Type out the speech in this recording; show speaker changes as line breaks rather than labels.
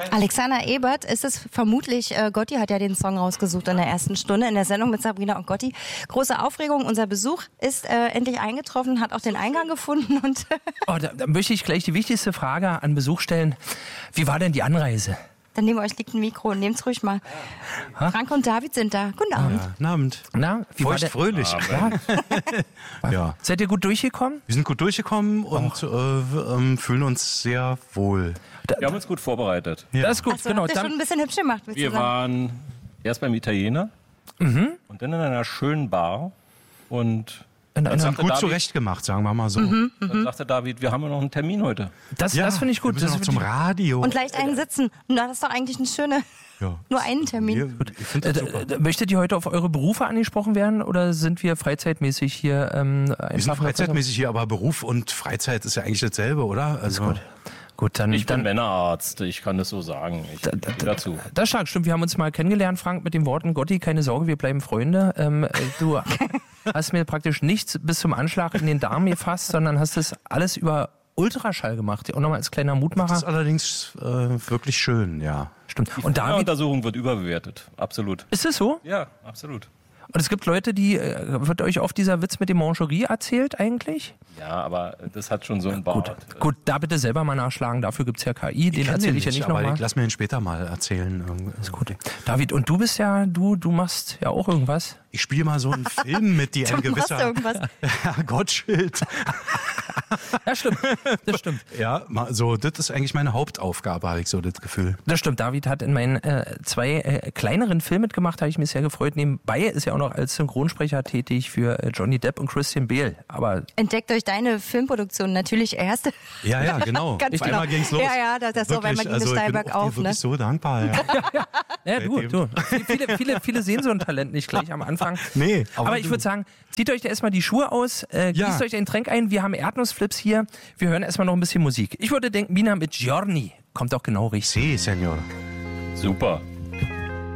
Alexander Ebert ist es vermutlich, Gotti hat ja den Song rausgesucht in der ersten Stunde in der Sendung mit Sabrina und Gotti. Große Aufregung, unser Besuch ist endlich eingetroffen, hat auch den Eingang gefunden. Und
da möchte ich gleich die wichtigste Frage an Besuch stellen. Wie war denn die Anreise?
Dann neben euch liegt ein Mikro und nehmt's ruhig mal. Frank und David sind da. Guten Abend.
Ja, guten Abend.
Na, wie war
fröhlich.
Ja. Seid ihr gut durchgekommen?
Wir sind gut durchgekommen und fühlen uns sehr wohl.
Wir haben uns gut vorbereitet.
Ja. Das ist gut,
Achso,
genau.
habt ihr schon ein bisschen hübsch gemacht.
Wir waren erst beim Italiener und dann in einer schönen Bar und
wir sind gut zurechtgemacht, sagen wir mal so.
dann sagte David, wir haben ja noch einen Termin heute.
Das finde ich gut.
Wir müssen noch zum Radio.
Und leicht einen sitzen. Na, das ist doch eigentlich eine schöne...
Ja.
Nur einen Termin.
Ich finde das super.
Möchtet ihr heute auf eure Berufe angesprochen werden oder sind wir freizeitmäßig hier?
Wir sind freizeitmäßig hier, aber Beruf und Freizeit ist ja eigentlich dasselbe, oder? Also
Gut, dann
Ich bin Männerarzt, ich kann das so sagen. Ich stehe dazu.
Das ist stark, stimmt. Wir haben uns mal kennengelernt, Frank, mit den Worten, Gotti, keine Sorge, wir bleiben Freunde. Du hast mir praktisch nichts bis zum Anschlag in den Darm gefasst, sondern hast das alles über Ultraschall gemacht. Und nochmal als kleiner Mutmacher.
Das ist allerdings wirklich schön, ja.
Stimmt.
Und die Untersuchung wird überbewertet, absolut.
Ist es so?
Ja, absolut.
Und es gibt Leute, wird euch oft dieser Witz mit dem Mancherie erzählt eigentlich?
Ja, aber das hat schon so einen Bart.
Gut, da bitte selber mal nachschlagen, dafür gibt's ja KI, den erzähle ich ja nicht nochmal.
Lass mir den später mal erzählen.
Ist gut. David, und du bist ja, du machst ja auch irgendwas.
Ich spiele mal so einen Film mit dir, ein gewisser Herr Gottschild.
Ja, stimmt. Das stimmt.
Ja, so, das ist eigentlich meine Hauptaufgabe, habe ich so das Gefühl.
Das stimmt. David hat in meinen 2 kleineren Filmen mitgemacht, habe ich mich sehr gefreut. Nebenbei ist er auch noch als Synchronsprecher tätig für Johnny Depp und Christian Bale. Aber
entdeckt euch deine Filmproduktion natürlich erst.
Ja, genau.
Ganz
auf einmal ging's los.
Ja, das so, wenn man ging es steil bergauf.
Ich bin wirklich so dankbar. Ja,
du. Viele sehen so ein Talent nicht gleich am Anfang.
Nee,
aber ich würde sagen, zieht euch da erstmal die Schuhe aus, gießt euch ein Getränk ein. Wir haben Erdnussflips hier. Wir hören erstmal noch ein bisschen Musik. Ich würde denken, Mina mit Giorni kommt auch genau richtig.
Sí, Senor.
Super.